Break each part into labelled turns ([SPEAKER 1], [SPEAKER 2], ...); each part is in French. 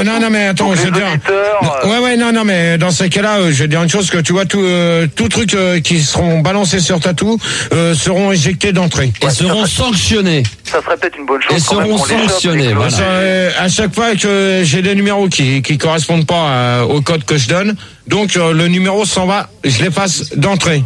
[SPEAKER 1] non, mais attends, je veux dire. Ouais, non, mais dans ces cas-là, je vais dire une chose, que tu vois, tout truc qui seront balancés sur Tatou seront éjectés d'entrée.
[SPEAKER 2] Et seront sanctionnés.
[SPEAKER 3] Ça serait peut-être une bonne chose.
[SPEAKER 2] Et seront sanctionnés, voilà.
[SPEAKER 1] À chaque fois que j'ai des numéros qui correspondent pas au code que je donne, donc le numéro s'en va, je l'efface d'entrée.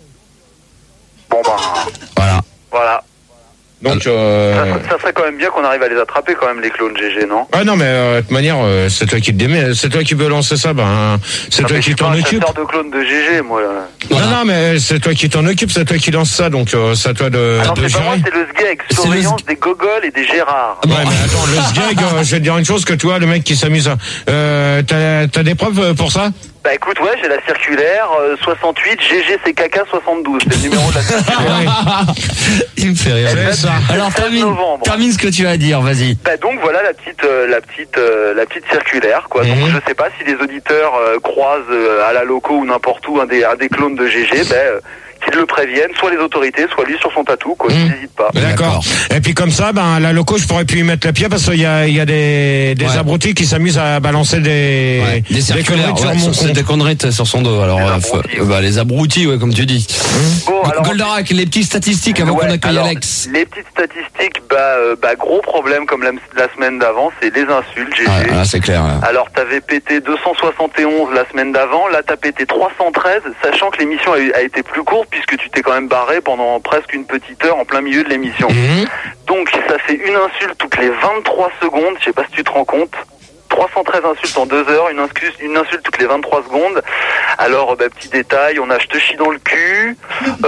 [SPEAKER 3] Bon voilà.
[SPEAKER 1] Donc
[SPEAKER 3] ça serait quand même bien qu'on arrive à les attraper quand même, les clones GG, non?
[SPEAKER 1] Ah non, mais de toute manière, c'est toi qui te démets, c'est toi qui veux lancer ça, c'est toi qui t'en occupe.
[SPEAKER 3] Je suis pas un chasseur de clones de GG, moi. Là.
[SPEAKER 1] Voilà. Non, mais c'est toi qui t'en occupe, c'est toi qui lance ça, donc c'est à toi de.
[SPEAKER 3] Ah non, c'est
[SPEAKER 1] gérer.
[SPEAKER 3] pas moi, c'est le SGEG, surveillance des gogoles et des Gérards.
[SPEAKER 1] Ouais, mais attends, le SGEG, je vais te dire une chose, que tu vois, le mec qui s'amuse, t'as des preuves pour ça?
[SPEAKER 3] Bah écoute, ouais, j'ai la circulaire 68 GGCKK 72, c'est le numéro de la circulaire.
[SPEAKER 2] Il me fait rire. Alors termine ce que tu as à dire, vas-y.
[SPEAKER 3] Bah donc voilà la petite circulaire, quoi. Donc je sais pas si les auditeurs croisent à la loco ou n'importe où un des clones de GG, qu'ils le préviennent, soit les autorités, soit lui sur son tatou, quoi. N'hésite pas.
[SPEAKER 1] D'accord. Et puis comme ça, la loco, je pourrais plus y mettre le pied parce qu'il y a des abrutis qui s'amusent à balancer des
[SPEAKER 2] circulaires sur mon compte. Des conneries sur son dos. Alors les abrutis, ouais, comme tu dis.
[SPEAKER 3] Bon, alors
[SPEAKER 2] Goldorak, les petites statistiques avant qu'on accueille Alex.
[SPEAKER 3] Les petites statistiques, gros problème comme la semaine d'avant, c'est les insultes, GG.
[SPEAKER 2] Ah, c'est clair. Ouais.
[SPEAKER 3] Alors t'avais pété 271 la semaine d'avant, là t'as pété 313, sachant que l'émission a été plus courte puisque tu t'es quand même barré pendant presque une petite heure en plein milieu de l'émission. Donc ça fait une insulte toutes les 23 secondes, je sais pas si tu te rends compte. 313 insultes en 2 heures, une insulte toutes les 23 secondes. Alors, petit détail, on a je te chie dans le cul.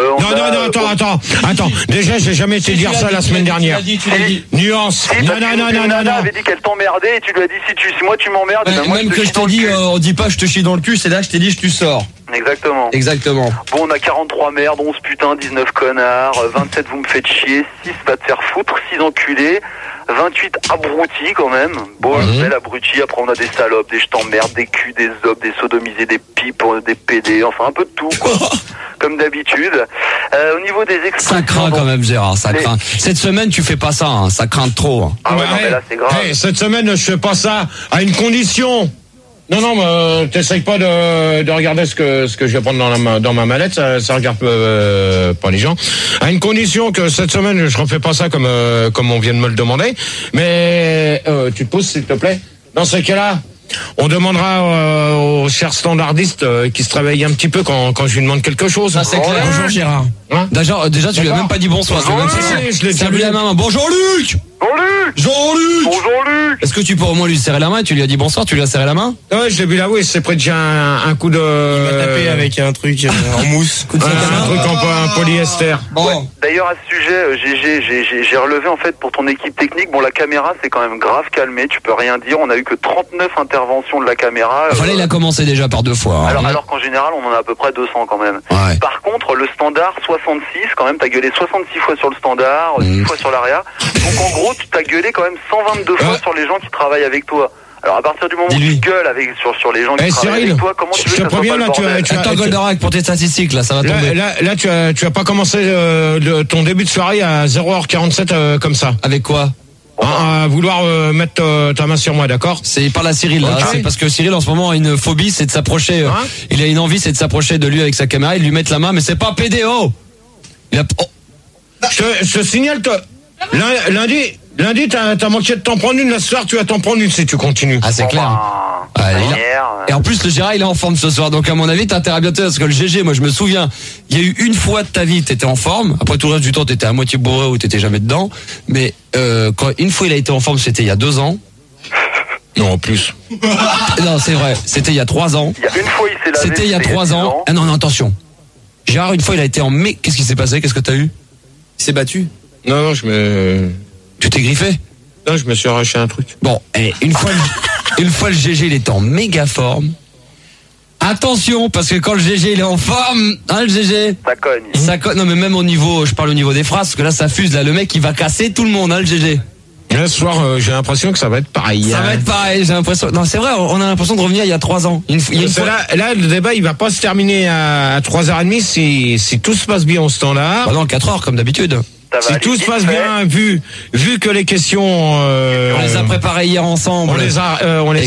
[SPEAKER 1] Attends. Déjà, j'ai jamais été dire ça la semaine dernière.
[SPEAKER 2] Tu l'as dit.
[SPEAKER 1] Nuance.
[SPEAKER 3] Non. Elle avait dit qu'elle t'emmerdait et tu lui as dit si moi tu m'emmerdes, moi
[SPEAKER 2] même que je t'ai dit, on dit pas je te chie dans le cul, c'est là que je t'ai dit je tu sors.
[SPEAKER 3] Exactement. Bon, on a 43 merdes, 11 putains, 19 connards, 27 vous me faites chier, 6 va te faire foutre, 6 enculés, 28 abrutis quand même. Bon, bel abruti, après on a des salopes, des je t'emmerde, des culs, des zobs, des sodomisés, des pipes, des PD, enfin un peu de tout, quoi. Comme d'habitude. Au niveau des expressions...
[SPEAKER 2] Ça craint quand même, Gérard, ça craint. Cette semaine, tu fais pas ça, hein, ça craint trop. Hein.
[SPEAKER 3] Ah ouais, non, mais là c'est grave.
[SPEAKER 1] Cette semaine, je fais pas ça à une condition. Non, t'essayes pas de regarder ce que je vais prendre dans ma mallette, ça regarde pas les gens. À une condition que cette semaine je refais pas ça comme on vient de me le demander, mais tu te pousses s'il te plaît. Dans ce cas-là, on demandera au cher standardiste qui se réveille un petit peu quand je lui demande quelque chose.
[SPEAKER 2] Ça c'est clair. Bonjour Gérard. Déjà tu lui as même pas dit bonsoir.
[SPEAKER 1] Je l'ai
[SPEAKER 2] salué la main. Bonjour Luc. Bonjour Luc. Est-ce que tu peux au moins lui serrer la main? Tu lui as dit bonsoir, tu lui as serré la main?
[SPEAKER 1] Ouais, je l'ai vu là, oui, c'est près déjà un coup de...
[SPEAKER 4] Il m'a tapé avec un truc en mousse.
[SPEAKER 1] Un truc en polyester.
[SPEAKER 3] Bon. Ouais. D'ailleurs, à ce sujet, j'ai relevé en fait pour ton équipe technique, bon la caméra c'est quand même grave calmé, tu peux rien dire, on a eu que 39 interventions de la caméra.
[SPEAKER 2] Voilà, il a commencé déjà par 2 fois. Hein.
[SPEAKER 3] Alors qu'en général on en a à peu près 200 quand même.
[SPEAKER 2] Ouais.
[SPEAKER 3] Par contre, le standard 66, quand même, t'as gueulé 66 fois sur le standard, 10 fois sur l'ARIA. Donc en gros, tu t'as gueulé quand même 122 fois sur les gens qui travaillent avec toi. Alors à partir du moment où tu gueules sur les gens qui travaillent avec toi, comment tu veux que ça soit pas le bordel?
[SPEAKER 2] Attends, Goldorak, pour tes statistiques, là, ça va tomber.
[SPEAKER 1] Là, tu as pas commencé ton début de soirée à 0h47 comme ça.
[SPEAKER 2] Avec quoi?
[SPEAKER 1] À vouloir mettre ta main sur moi, d'accord?
[SPEAKER 2] C'est par la Cyril, là. C'est parce que Cyril, en ce moment, a une phobie, c'est de s'approcher. Il a une envie, c'est de s'approcher de lui avec sa caméra et de lui mettre la main, mais c'est pas PDO.
[SPEAKER 1] Je te signale que lundi, t'as manqué de t'en prendre une. La soir, tu vas t'en prendre une si tu continues.
[SPEAKER 2] Ah, c'est clair. Et en plus, le Gérard, il est en forme ce soir. Donc, à mon avis, t'as intérêt à bien te... Parce que le GG, moi, je me souviens, il y a eu une fois de ta vie, t'étais en forme. Après, tout le reste du temps, t'étais à moitié bourré ou t'étais jamais dedans. Mais, quand une fois il a été en forme, c'était il y a 2 ans.
[SPEAKER 1] Non, en plus.
[SPEAKER 2] Non, c'est vrai. C'était il y a 3 ans.
[SPEAKER 3] Il y a une fois, il s'est lavé.
[SPEAKER 2] C'était il y a 3 ans. Ah non, attention. Gérard, une fois, il a été en mai. Qu'est-ce qui s'est passé? Qu'est-ce que t'as eu? Il s'est battu?
[SPEAKER 1] Non,
[SPEAKER 2] Tu t'es griffé?
[SPEAKER 1] Non, je me suis arraché un truc.
[SPEAKER 2] Bon, une fois le GG, il est en méga forme. Attention, parce que quand le GG, il est en forme, hein, le GG? Ça cogne. Non, mais même je parle au niveau des phrases, parce que là, ça fuse, là, le mec, il va casser tout le monde, hein, le GG.
[SPEAKER 1] Là, ce soir, j'ai l'impression que ça va être pareil.
[SPEAKER 2] Ça va être pareil, j'ai l'impression. Non, c'est vrai, on a l'impression de revenir il y a 3 ans.
[SPEAKER 1] Là, le débat, il va pas se terminer à 3h30 si tout se passe bien au standard.
[SPEAKER 2] Bah non, 4h, comme d'habitude.
[SPEAKER 1] Si tout se passe bien, vu que les questions...
[SPEAKER 2] on les a préparées hier ensemble.
[SPEAKER 1] On les